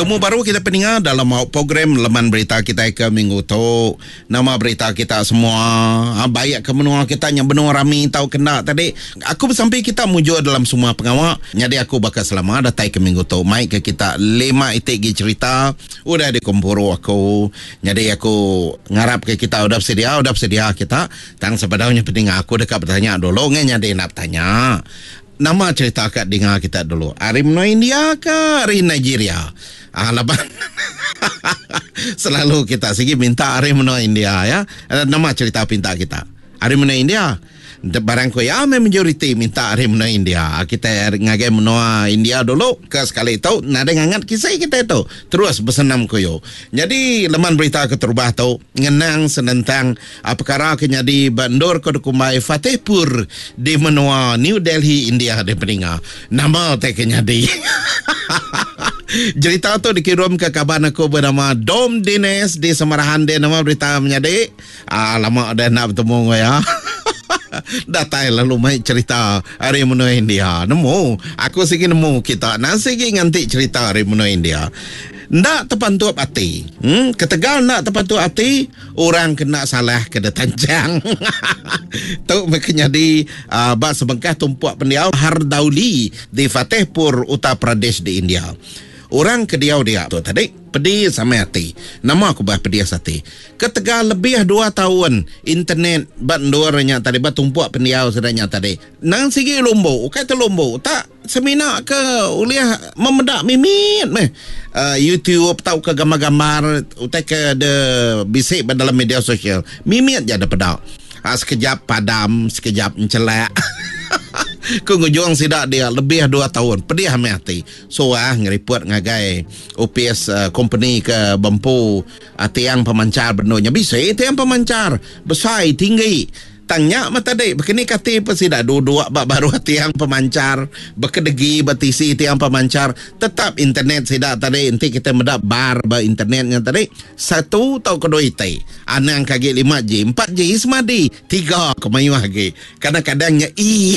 Temu baru kita pendengar dalam program Laman Berita kita ke minggu tu. Nama berita kita semua baik ke menua kita yang benua rami tahu kena tadi. Aku bersampai kita mujur dalam semua pengawak. Jadi aku bakal selama datang ke minggu tu. Mai ke kita 5 itik cerita. Udah di komporo aku. Jadi aku ngarap ke kita udah sedia kita. Tang sepadanya pendengar aku dekat bertanya dulu. Jadi nak tanya. Nama cerita kat dengar kita dulu. Hari menua India ke hari Nigeria? Laban. Selalu kita segi minta hari menua India ya. Nama cerita pinta kita. Hari menua India. Barang ko ya majoriti minta hari menua India. Kita ngagai menua India dulu ke sekali itu nada ngangat kisah kita itu. Terus bersenam koyo. Jadi laman berita keterubah tu ngenang senentang perkara kenyadi bandar Kodukumbai Fatehpur di menua New Delhi India di peninga. Nama teh kenyadi. Cerita tu dikirim ke kabar aku bernama Dom Dines di Semarahan dia nama berita menjadi. Lama dah nak bertemu ya. Datai lalu mai cerita hari menua India. Nemu. Aku segi nemu kita. Nasi segi nganti cerita hari menua India. Ndak terpantup hati. Ketegal ndak terpantup hati. Orang kena salah kena tanjang. Tu makanya di bak sebengkah tumpuak pendiau Hardauli di Fatehpur, Uttar Pradesh di India. Orang kediau dia tu tadi pedih sama hati. Nama aku bah pedih hati. Ketegal lebih 2 tahun internet bandornya tadi bat tumpuak pendiau sedanya tadi. Nang sigi lombo, ukai tu lombo. Tak semina ke uliah memedak mimit meh. YouTube tahu ke gambar-gambar utai ke de bisik dalam media sosial. Mimit je ada pedak. Sekejap padam, sekejap mencelak. Kungujung sidak dia lebih 2 tahun. Pedih hame hati. So ngeriput ngagai OPS company ke Bampu tiang pemancar benarnya. Bisa tiang pemancar besar tinggi. Tanya mata dek begini kata sidak dua baru tiang pemancar berkedegi batisi tiang pemancar tetap internet sidak tadi nanti kita mendak bar internetnya tadi 1 atau kedua itu anang kaki 5G 4G semadi 3 kemayu lagi kadang-kadangnya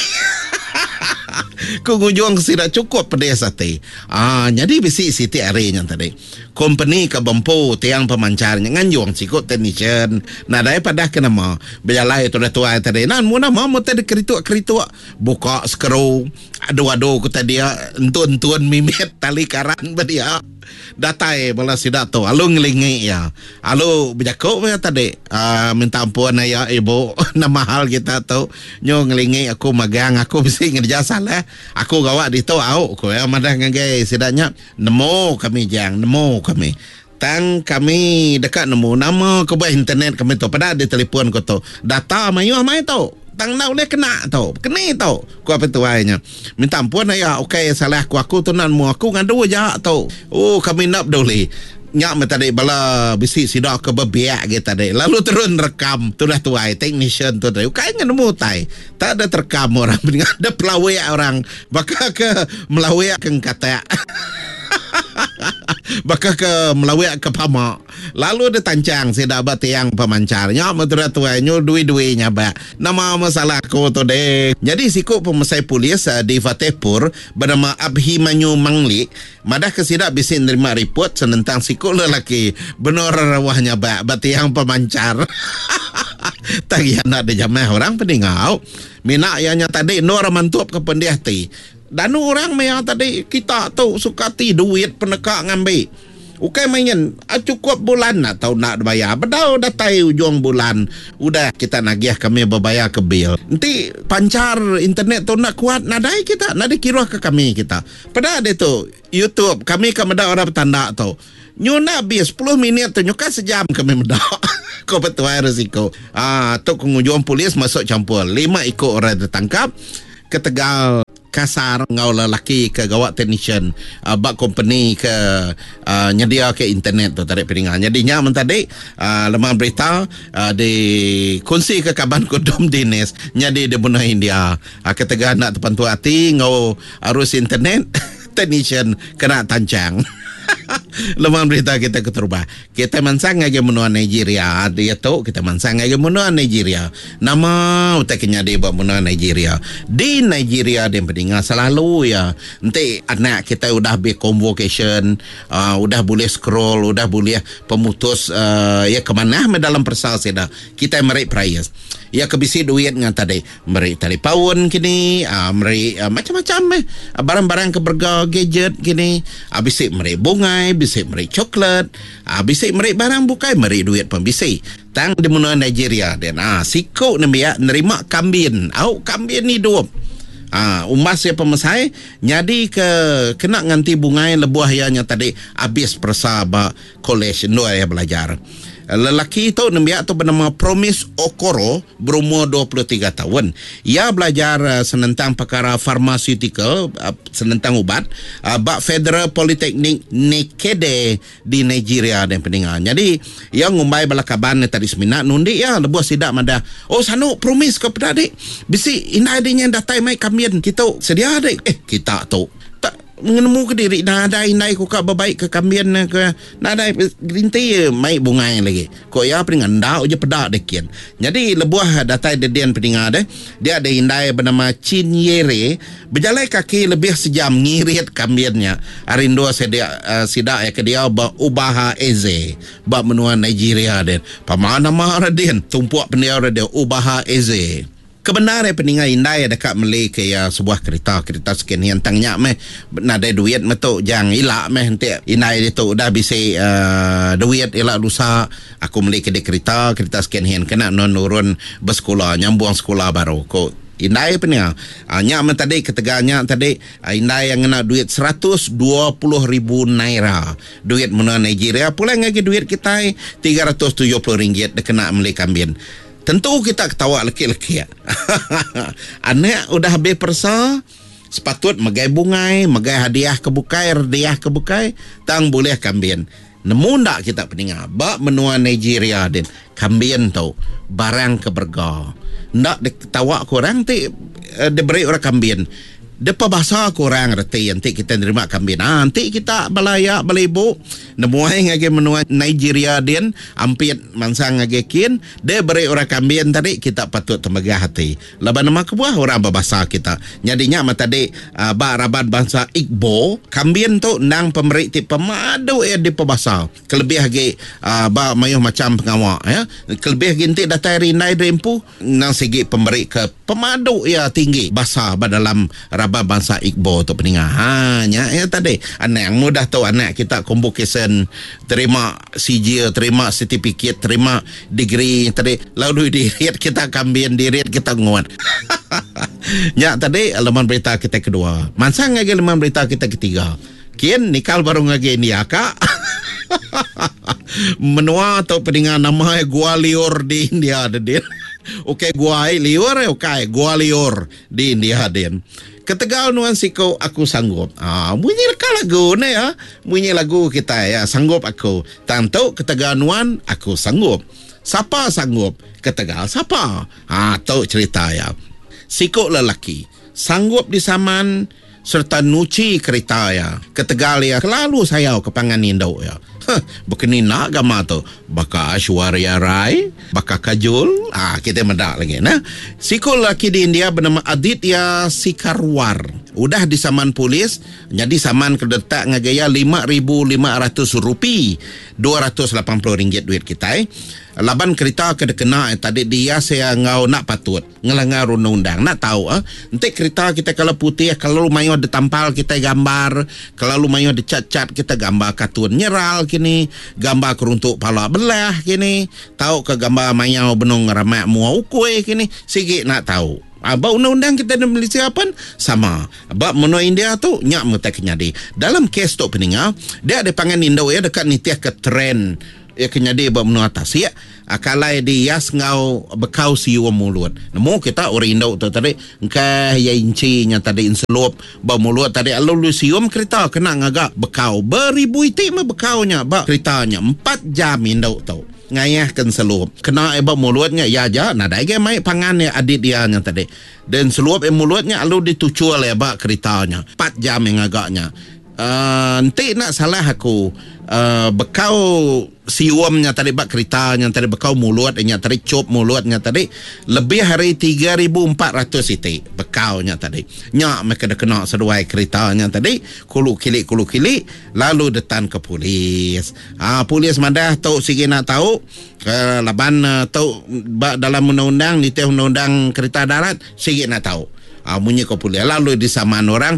Kungujung tidak cukup pedih sate. Jadi bisi siti arenya tadi. Company ke Bampu tiang pemancarnya nganjung sikut technician. Nah daripada kenama berjalai tu dah tua tadi. Nan mu nama mu tadi kerituk buka skru. Aduh ku tadi entun mimit tali karan bedia. Datai bola sidak tu alu ngelingi ya. Alu berjakuk ya tadi. Minta ampun ya ibu. Nama hal kita tu nyo ngelingi aku magang aku bisi ngerja salah. Aku gawak di tu au ko ya madah ngagai sidaknya nemu kami kami. Tang kami dekat nemu nama ke internet kami tu pada di telefon ko tu. Data mayu mai tu. Tang nak boleh kena tau. Kena tau. Ku apa tu ayahnya. Minta ampun ya. Okey salah aku tu nan mu aku ngadu aja tau. Oh kami nak boleh. Nyak me tadi bala bisi sidak ke bebiak gitu tadi. Lalu turun rekam. Tu dah tuai technician tu tadi. Kayaknya nemu tai. Tak ada terekam orang. Ada pelawai orang. Bakal ke melawai ke kata. Bakal ke melawai ke pamak. Lalu dia tancang si dah tiang pemancarnya menurut tuanya dui-duinya ba. Nama masalah ko tu deh. Jadi siku pemasai polis di Fatehpur bernama Abhimanyu Mangli madah kesidak bisin nerima report tentang siku lelaki benar rawahnya ba tiang pemancar. Tak nak dijamah orang peningau. Mina ianya tadi nur mantup ke pendiahti. Dan orang yang tadi kita tu suka duit penekak ngambil. Ukai main cukup bulan atau nak bayar. Bedau datai ujung bulan. Udah kita nagih kami berbayar ke bil. Nanti pancar internet tu nak kuat nadai kita. Nadai kira ke kami kita. Pada ada tu YouTube kami ke medak orang bertanda tu. Nyuna bis 10 minit tu nyuka sejam kami medak. Kau betul resiko. Tu pengunjung polis masuk campur. 5 ekor orang tertangkap. Ke Tegal kasar ngau lelaki ke gawat technician bak company ke nyedia ke internet tu tarik piringan. Jadinya mentadi lemah berita di kongsi ke kaban Dom Dines nyadi di benua India ketegan nak terpantu hati ngau arus internet technician kena tancang. Lemah berita kita keterubah. Kita mansang lagi menua Nigeria. Dia tahu kita mansang lagi menua Nigeria. Nama utaknya dia buat menua Nigeria. Di Nigeria dia pendengar selalu ya. Nanti anak kita udah be convocation, udah boleh scroll, udah boleh pemutus ya kemana dalam persal seda. Kita meraih prize. Ya kebisi duit dengan tadi meraih telefon kini, meraih macam-macam barang-barang keberga gadget kini. Bisik meraih bungai, bisik meraih coklat, bisik meraih barang bukai, meraih duit pembisik. Tang di mana Nigeria dan siko nembia nerima kambin. Kambin ni dua. Umas ya pemesai nyadi kena nganti bungai lebuah yang tadi habis persaba college no ya belajar. Lelaki itu nembia tu bernama Promise Okoro berumur 23 tahun. Ia belajar senentang perkara pharmaceutical, senentang ubat, bak Federal Polytechnic Nekede di Nigeria dan pendengar. Jadi ia ngumbai balakaban tadi semina nundi ya lebuh sidak mada. Sanu promise ke pada adik. Bisi inai dinya datai mai kamian kita sedia adik. Kita tu menemu ke diri nada inai ko ka babaik ke kambian ke nada gerinti mai bungai lagi ko ya peringan dah je pedak dekian. Jadi lebuah datai dedian pendengar dia ada indai bernama Chinyere berjalan kaki lebih sejam ngirit kambiannya arindo sedia sidak ya ke dia ubaha eze bab menua Nigeria den pamana mah radin tumpuak pendia dia ubaha eze. Kebenaran peninggal indai dekat Malaysia ya sebuah kereta sekian yang tangnya meh nada duit metu jang ilak meh nanti indai itu udah bisa duit ilak lusa aku beli ke kereta sekian yang kena nurun bersekolah nyambung sekolah baru ko indai peninggal nyak men tadi keteganya tadi indai yang kena duit 120,000 naira duit menua Nigeria pulang lagi duit kita RM370 dia kena beli kambing. Tentu kita ketawa leki-leki ya. Anak udah habis persa, sepatut magai bungai, magai hadiah kebukai, tang boleh kambing. Nemu ndak kita pendengar, bak menua Nigeria din, kambing tau, barang keberga. Ndak ketawa korang ti diberi orang kambing. Depa bahasa kurang reti nanti kita nerima kambing. Nanti kita balaya balibu nemuai ngage menua Nigeria din ampit mansang ngage kin de beri orang kambing tadi kita patut temegah hati. Laban nama kebuah orang berbahasa kita. Nyadinya mata de ba rabat bahasa Igbo kambing tu nang pemberi ti pemadu di pebahasa. Kelebih lagi ba mayuh macam pengawak ya. Kelebih ginti datai rinai rempu nang segi pemberi ke pemadu ya tinggi bahasa dalam bangsa Igbo tu pendengar. Hanya ya tadi anak yang mudah tu anak kita convocation terima sijil, terima sertifikat, terima degree tadi lalu diriat kita kambing diriat kita nguat. Ya tadi laman berita kita kedua. Mansang lagi laman berita kita ketiga. Kian nikal baru lagi ni akak. Menua atau pendengar nama Gwalior di India ada. Okey Gwalior Gwalior di India ada. Ketegal nuan siko aku sanggup. Bunyi reka lagu ni ya. Bunyi lagu kita ya. Sanggup aku. Tantu ketegal nuan aku sanggup. Siapa sanggup? Ketegal siapa? Tahu cerita ya. Siko lelaki. Sanggup di saman serta nuci kereta ya. Ketegal ya. Kelalu saya kepangan Indo ya. Begini nak gama tu baka Aishwarya Rai, baka Kajol, kita medak lagi nah. Siko lelaki di India bernama Aditya Sikarwar udah disaman polis jadi saman kedetak ngagaya RM5,500 RM280 duit kita laban kereta kena tadi dia saya ngau nak patut ngelanggar undang-undang nak tahu nanti kereta kita kalau putih kalau lumayan ada tampal kita gambar kalau lumayan ada cat-cat kita gambar kartun nyeral kini gambar keruntuk pala belah kini tahu ke gambar mayau benung ramak mua ukui kini sigi nak tahu. Abang undang-undang kita di Malaysia pun sama. Abang menua India tu nyak mengetaknya di dalam kes tu peninggal dia ada pangan Indo ya dekat nitiah ke trend ya kenyadi abang menua atas ya akalai di yas ngau bekau siwa mulut. Nemu kita orang Indo tu tadi engkau ya incinya tadi inselup bau mulut tadi lalu sium kereta kena ngagak bekau beribu iti mah bekaunya bak keretanya 4 jam Indo tu. Ngayahkan selup kena ebak mulutnya ya aja nada ge mai pangan ya adik dia nya tadi dan selup mulutnya lalu ditucul ebak keretanya 4 jam yang agaknya nanti nak salah aku bekau siwamnya tadi bak keritanya tadi bekau mulutnya tadi cop mulutnya tadi lebih hari 3,400 itik bekaunya tadi nyak mereka dah kena sesuai keritanya tadi kulu kili lalu detan ke polis. Polis madah tahu sigi nak tahu laban tahu dalam undang-undang nitih undang-undang kereta darat sigi nak tahu. Munyi kau pulih lalu disamaan orang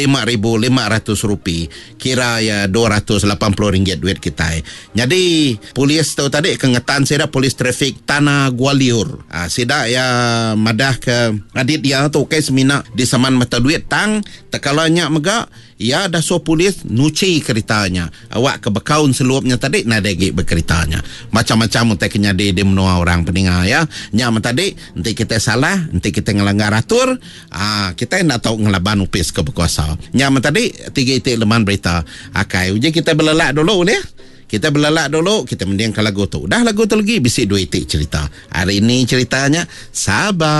RM5,500 kira ya RM280 duit kita. Jadi polis tahu tadi kengetan saya polis trafik Tanah Gwalior. Sida ya madah ke adit dia tu kai semina disamaan mata duit tang tekalanya mega ya dah so polis nuci keritanya awak ke bekaun seluapnya tadi nadegi berkeritanya macam-macam untuk kena di menua orang peninggal ya nyam tadi nanti kita salah nanti kita ngelanggar atur kita nak tahu ngelaban upis ke berkuasa nyam tadi 3 itik leman berita akai uji kita belelak dulu ni kita belalak dulu, kita mendiang ke lagu tu. Dah lagu tu lagi, bisik 2 itik cerita. Hari ini ceritanya, sabar.